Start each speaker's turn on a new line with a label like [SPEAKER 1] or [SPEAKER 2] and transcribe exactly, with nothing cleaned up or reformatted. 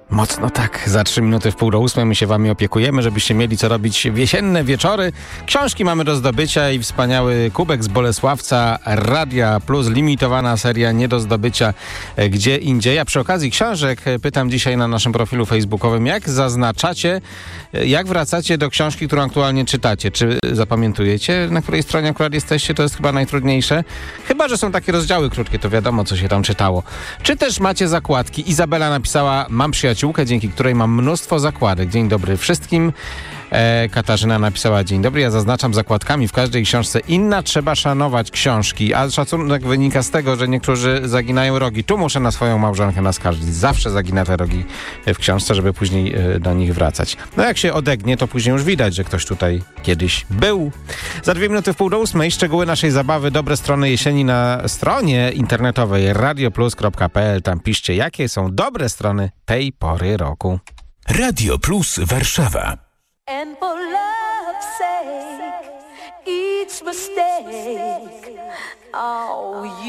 [SPEAKER 1] Mocno tak. Za trzy minuty w pół do ósmej my się wami opiekujemy, żebyście mieli co robić w jesienne wieczory. Książki mamy do zdobycia i wspaniały kubek z Bolesławca, Radia Plus, limitowana seria nie do zdobycia gdzie indziej. A przy okazji książek pytam dzisiaj na naszym profilu facebookowym, jak zaznaczacie, jak wracacie do książki, którą aktualnie czytacie. Czy zapamiętujecie, na której stronie akurat jesteście? To jest chyba najtrudniejsze. Chyba że są takie rozdziały krótkie, to wiadomo, co się tam czytało. Czy też macie zakładki? Izabela napisała, mam przyjaciółkę, dzięki której mam mnóstwo zakładek. Dzień dobry wszystkim. E, Katarzyna napisała, dzień dobry, ja zaznaczam zakładkami w każdej książce. Inna trzeba szanować książki, a szacunek wynika z tego, że niektórzy zaginają rogi. Tu muszę na swoją małżonkę naskarżyć. Zawsze zagina te rogi w książce, żeby później e, do nich wracać. No jak się odegnie, to później już widać, że ktoś tutaj kiedyś był. Za dwie minuty w pół do ósmej szczegóły naszej zabawy, dobre strony jesieni na stronie internetowej radioplus kropka p l. Tam piszcie, jakie są dobre strony tej pory roku.
[SPEAKER 2] Radio Plus Warszawa.
[SPEAKER 3] And for love's sake, each mistake, oh, you